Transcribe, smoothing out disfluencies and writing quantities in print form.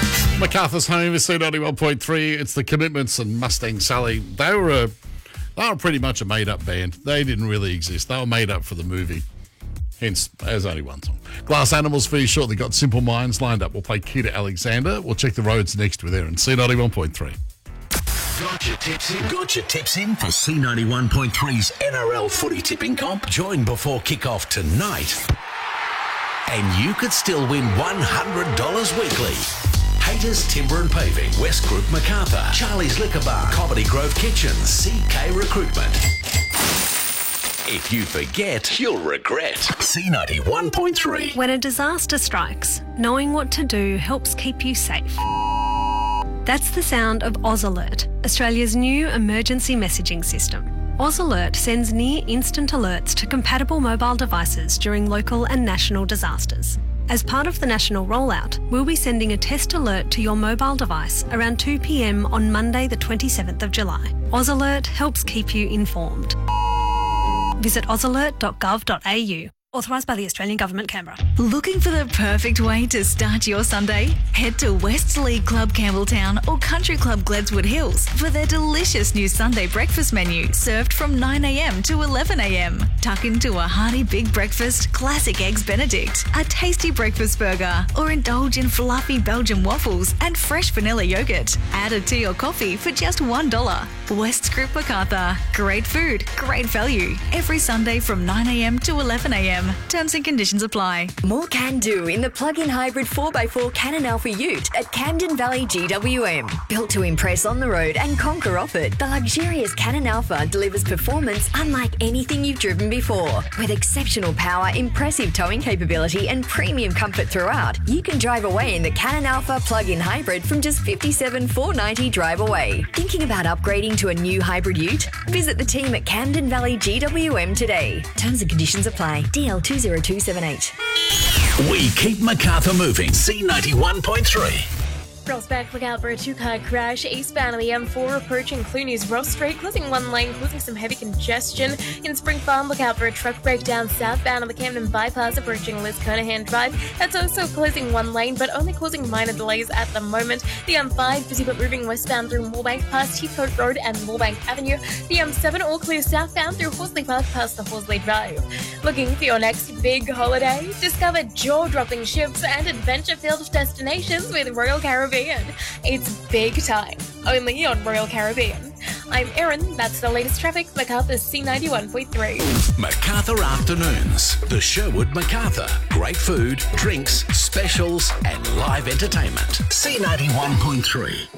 MacArthur's Home is C91.3. It's the Commitments and Mustang Sally. They were pretty much a made-up band. They didn't really exist. They were made up for the movie. Hence, there's only one song. Glass Animals for you shortly. Got Simple Minds lined up. We'll play Kita Alexander. We'll check the roads next with Erin. C91.3. Got your tips in for C91.3's NRL footy tipping comp? Join before kick-off tonight. And you could still win $100 weekly. Haters Timber and Paving, West Group MacArthur, Charlie's Liquor Bar, Comedy Grove Kitchen, CK Recruitment. If you forget, you'll regret. C91.3. When a disaster strikes, knowing what to do helps keep you safe. That's the sound of Oz Alert, Australia's new emergency messaging system. Oz Alert sends near-instant alerts to compatible mobile devices during local and national disasters. As part of the national rollout, we'll be sending a test alert to your mobile device around 2 p.m. on Monday the 27th of July. Oz Alert helps keep you informed. Visit ozalert.gov.au. Authorised by the Australian Government, Canberra. Looking for the perfect way to start your Sunday? Head to West League Club Campbelltown or Country Club Gledswood Hills for their delicious new Sunday breakfast menu served from 9 a.m. to 11 a.m. Tuck into a hearty big breakfast, classic eggs Benedict, a tasty breakfast burger, or indulge in fluffy Belgian waffles and fresh vanilla yogurt. Add a tea or coffee for just $1. West Group MacArthur. Great food, great value. Every Sunday from 9 a.m. to 11 a.m. Terms and conditions apply. More can do in the plug-in hybrid 4x4 Canon Alpha Ute at Camden Valley GWM. Built to impress on the road and conquer off it, the luxurious Canon Alpha delivers performance unlike anything you've driven before. With exceptional power, impressive towing capability and premium comfort throughout, you can drive away in the Canon Alpha plug-in hybrid from just $57,490 drive away. Thinking about upgrading to a new hybrid ute? Visit the team at Camden Valley GWM today. Terms and conditions apply. DL20278. We keep MacArthur moving. C91.3. Prospect, look out for a two-car crash eastbound on the M4 approaching Clooney's Ross Street, closing one lane, causing some heavy congestion. In Spring Farm, look out for a truck breakdown southbound on the Camden Bypass approaching Liz Kernahan Drive. That's also closing one lane, but only causing minor delays at the moment. The M5 busy but moving westbound through Moorebank past Heathcote Road and Moorebank Avenue. The M7 all clear southbound through Horsley Park past the Horsley Drive. Looking for your next big holiday? Discover jaw-dropping ships and adventure-filled destinations with Royal Caribbean. It's big time, only on Royal Caribbean. I'm Erin, that's the latest traffic, MacArthur's C91.3. MacArthur Afternoons. The Sherwood MacArthur. Great food, drinks, specials, and live entertainment. C91.3.